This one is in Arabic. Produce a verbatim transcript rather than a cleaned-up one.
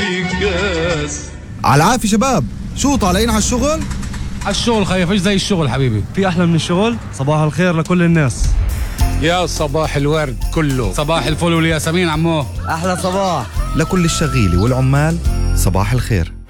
في كاس. على العافية شباب، شو طالعين على الشغل؟ على الشغل خيف، ايش زي الشغل حبيبي؟ في أحلى من الشغل؟ صباح الخير لكل الناس. يا صباح الورد كله. صباح الفل والياسمين عمو. أحلى صباح لكل الشغيلة والعمال صباح الخير.